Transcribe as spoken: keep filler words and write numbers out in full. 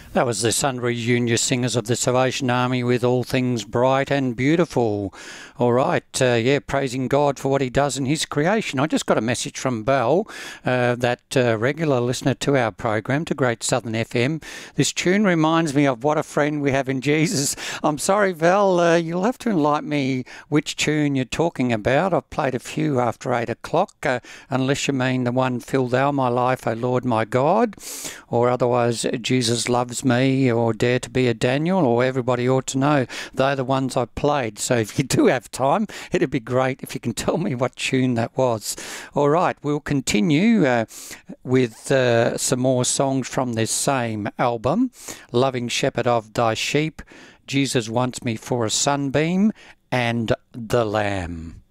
That was the Sundry Junior Singers of the Salvation Army with All Things Bright and Beautiful. All right, uh, yeah, praising God for what he does in his creation. I just got a message from Belle, uh, that uh, regular listener to our program, to Great Southern F M. This tune reminds me of what a friend we have in Jesus. I'm sorry, Val, uh, you'll have to enlighten me which tune you're talking about. I've played a few after eight o'clock, uh, unless you mean the one, Fill Thou My Life, O Lord my God, or otherwise, Jesus Loves Me, or Dare to Be a Daniel, or Everybody Ought to Know. They're the ones I played. So if you do have time, it'd be great if you can tell me what tune that was. All right, we'll continue uh, with uh, some more songs from this same album. Loving Shepherd of Thy Sheep, Jesus Wants Me for a Sunbeam, and The Lamb.